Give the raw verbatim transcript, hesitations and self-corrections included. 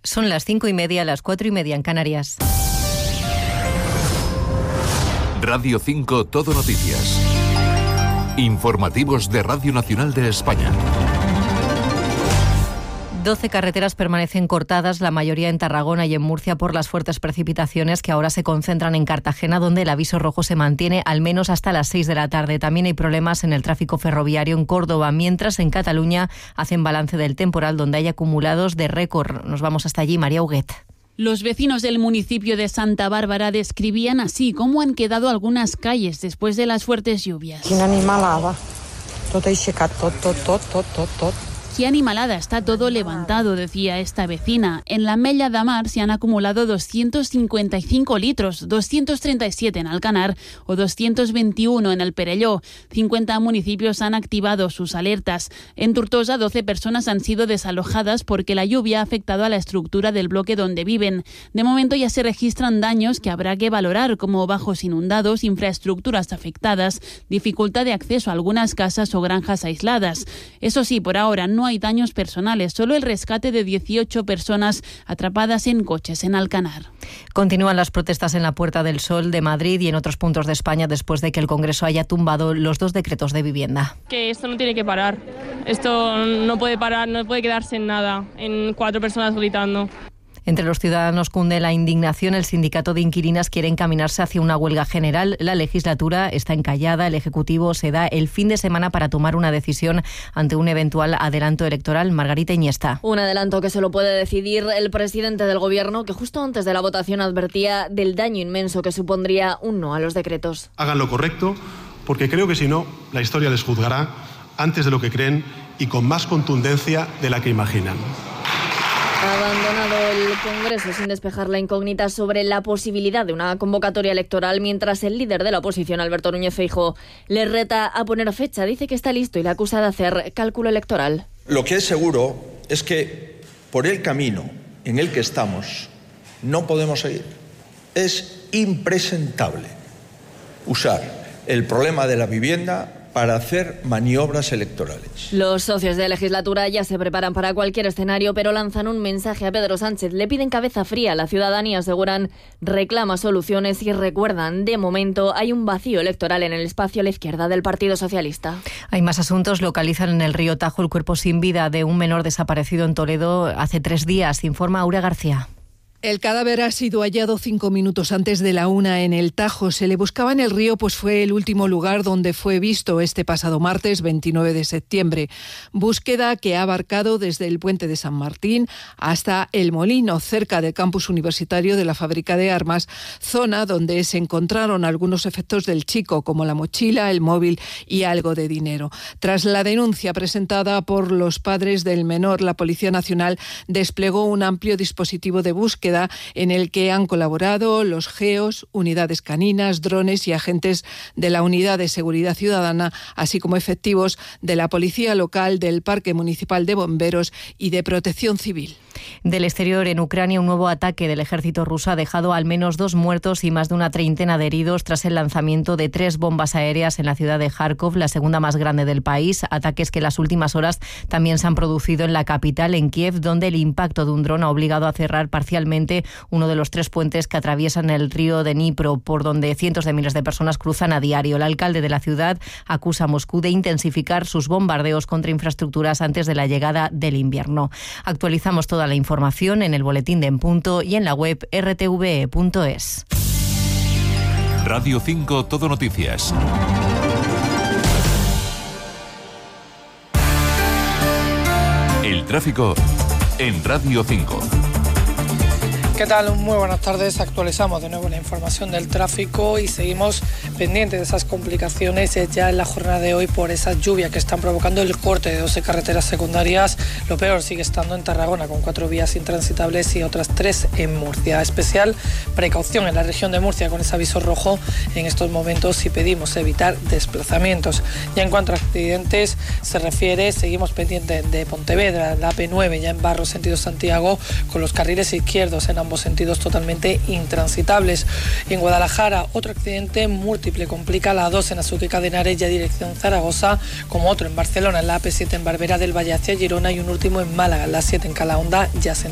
Son las cinco y media, las cuatro y media en Canarias. Radio cinco Todo Noticias. Informativos de Radio Nacional de España. doce carreteras permanecen cortadas, la mayoría en Tarragona y en Murcia, por las fuertes precipitaciones que ahora se concentran en Cartagena, donde el aviso rojo se mantiene al menos hasta las seis de la tarde. También hay problemas en el tráfico ferroviario en Córdoba, mientras en Cataluña hacen balance del temporal, donde hay acumulados de récord. Nos vamos hasta allí, María Huguet. Los vecinos del municipio de Santa Bárbara describían así cómo han quedado algunas calles después de las fuertes lluvias. Quina animalada. Tot aixecat, tot, tot, tot, tot, tot, tot. Qué animalada, está todo levantado, decía esta vecina. En la Mella de Mar se han acumulado doscientos cincuenta y cinco litros, doscientos treinta y siete en Alcanar o doscientos veintiuno en el Perelló. cincuenta municipios han activado sus alertas. En Tortosa, doce personas han sido desalojadas porque la lluvia ha afectado a la estructura del bloque donde viven. De momento ya se registran daños que habrá que valorar, como bajos inundados, infraestructuras afectadas, dificultad de acceso a algunas casas o granjas aisladas. Eso sí, por ahora no hay daños personales, solo el rescate de dieciocho personas atrapadas en coches en Alcanar. Continúan las protestas en la Puerta del Sol de Madrid y en otros puntos de España después de que el Congreso haya tumbado los dos decretos de vivienda. Que esto no tiene que parar, esto no puede parar, no puede quedarse en nada, en cuatro personas gritando. Entre los ciudadanos cunde la indignación. El sindicato de inquilinas quiere encaminarse hacia una huelga general. La legislatura está encallada. El Ejecutivo se da el fin de semana para tomar una decisión ante un eventual adelanto electoral. Margarita Iniesta. Un adelanto que solo puede decidir el presidente del Gobierno, que justo antes de la votación advertía del daño inmenso que supondría un no a los decretos. Hagan lo correcto, porque creo que si no, la historia les juzgará antes de lo que creen y con más contundencia de la que imaginan. Ha abandonado el Congreso sin despejar la incógnita sobre la posibilidad de una convocatoria electoral, mientras el líder de la oposición, Alberto Núñez Feijóo, le reta a poner fecha. Dice que está listo y le acusa de hacer cálculo electoral. Lo que es seguro es que por el camino en el que estamos no podemos seguir. Es impresentable usar el problema de la vivienda para hacer maniobras electorales. Los socios de legislatura ya se preparan para cualquier escenario, pero lanzan un mensaje a Pedro Sánchez. Le piden cabeza fría. La ciudadanía, aseguran, reclama soluciones y recuerdan, de momento hay un vacío electoral en el espacio a la izquierda del Partido Socialista. Hay más asuntos. Localizan en el río Tajo el cuerpo sin vida de un menor desaparecido en Toledo hace tres días, informa Aura García. El cadáver ha sido hallado cinco minutos antes de la una en el Tajo. Se le buscaba en el río, pues fue el último lugar donde fue visto este pasado martes veintinueve de septiembre. Búsqueda que ha abarcado desde el puente de San Martín hasta El Molino, cerca del campus universitario de la fábrica de armas, zona donde se encontraron algunos efectos del chico, como la mochila, el móvil y algo de dinero. Tras la denuncia presentada por los padres del menor, la Policía Nacional desplegó un amplio dispositivo de búsqueda en el que han colaborado los GEOs, unidades caninas, drones y agentes de la Unidad de Seguridad Ciudadana, así como efectivos de la Policía Local, del Parque Municipal de Bomberos y de Protección Civil. Del exterior, en Ucrania, un nuevo ataque del ejército ruso ha dejado al menos dos muertos y más de una treintena de heridos tras el lanzamiento de tres bombas aéreas en la ciudad de Kharkov, la segunda más grande del país. Ataques que en las últimas horas también se han producido en la capital, en Kiev, donde el impacto de un dron ha obligado a cerrar parcialmente uno de los tres puentes que atraviesan el río de Dnipro, por donde cientos de miles de personas cruzan a diario. El alcalde de la ciudad acusa a Moscú de intensificar sus bombardeos contra infraestructuras antes de la llegada del invierno. Actualizamos toda la información en el boletín de En Punto y en la web erre te ve punto es. Radio cinco Todo Noticias. El tráfico en Radio cinco. ¿Qué tal? Muy buenas tardes. Actualizamos de nuevo la información del tráfico y seguimos pendientes de esas complicaciones ya en la jornada de hoy por esas lluvias que están provocando el corte de doce carreteras secundarias. Lo peor sigue estando en Tarragona, con cuatro vías intransitables y otras tres en Murcia. Especial precaución en la región de Murcia con ese aviso rojo en estos momentos y pedimos evitar desplazamientos. Ya en cuanto a accidentes se refiere, seguimos pendientes de Pontevedra, la A P nueve ya en Barro sentido Santiago, con los carriles izquierdos en ambos sentidos totalmente intransitables. En Guadalajara, otro accidente múltiple complica la A dos en Azuqueca de Henares ya dirección Zaragoza, como otro en Barcelona, en la A P siete en Barbera del Valle hacia Girona y un último en Málaga, en la siete en Calahonda ya se